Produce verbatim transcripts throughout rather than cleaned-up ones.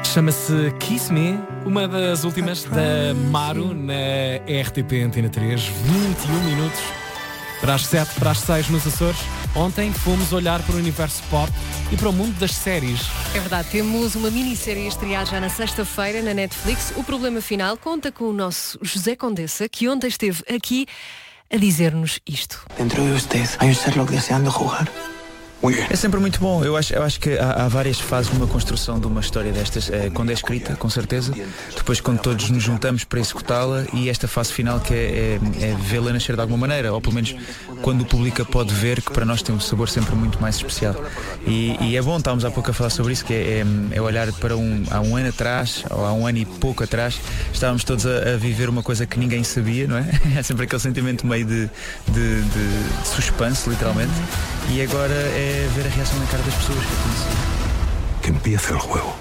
Chama-se Kiss Me, uma das últimas da Maru na R T P Antena três, vinte e um minutos para as sete, para as seis nos Açores. Ontem fomos olhar para o universo pop e para o mundo das séries. É verdade, temos uma minissérie a estrear já na sexta-feira na Netflix. O Problema Final conta com o nosso José Condessa, que ontem esteve aqui a dizer-nos isto. Dentro de você há um Sherlock deseando jogar. É sempre muito bom. Eu acho, eu acho que há, há várias fases numa construção de uma história destas. É, quando é escrita, com certeza. Depois, quando todos nos juntamos para executá-la, e esta fase final que é, é, é vê-la nascer de alguma maneira, ou pelo menos quando o público a pode ver, que para nós tem um sabor sempre muito mais especial. E, e é bom, estávamos há pouco a falar sobre isso, que é, é, é olhar para um, há um ano atrás, ou há um ano e pouco atrás, estávamos todos a, a viver uma coisa que ninguém sabia, não é? É sempre aquele sentimento meio de, de, de, de suspense, literalmente. E agora é É ver a reação na cara das pessoas que Que empiece o jogo.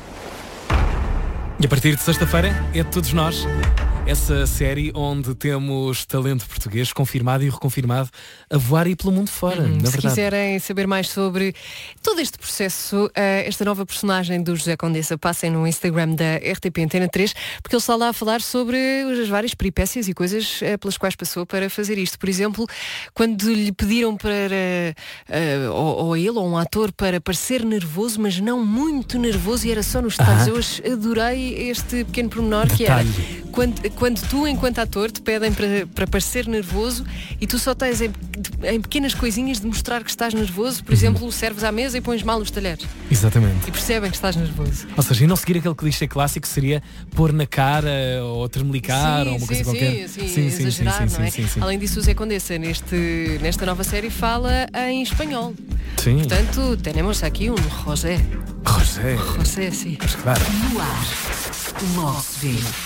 E a partir de sexta-feira é de todos nós. Essa série onde temos talento português confirmado e reconfirmado a voar e pelo mundo fora, Hum, na se verdade. quiserem saber mais sobre todo este processo, uh, esta nova personagem do José Condessa, passem no Instagram da R T P Antena três, porque ele está lá a falar sobre as várias peripécias e coisas uh, pelas quais passou para fazer isto. Por exemplo, quando lhe pediram para, uh, ou, ou ele, ou um ator, para parecer nervoso, mas não muito nervoso, e era só nos detalhes. Eu adorei este pequeno pormenor, que era quando, quando tu, enquanto ator, te pedem para, para parecer nervoso e tu só tens em, em pequenas coisinhas de mostrar que estás nervoso. Por exemplo, serves à mesa e pões mal os talheres. Exatamente. E percebem que estás nervoso. Ou seja, e não seguir aquele clichê clássico seria pôr na cara ou tremelicar sim, ou uma sim, coisa sim, qualquer. sim, sim, exagerar, não é? Além disso, o Zé Condessa neste, nesta nova série fala em espanhol. Sim. Portanto, temos aqui um José. José. José, sim. Claro. No ar, logo se vê.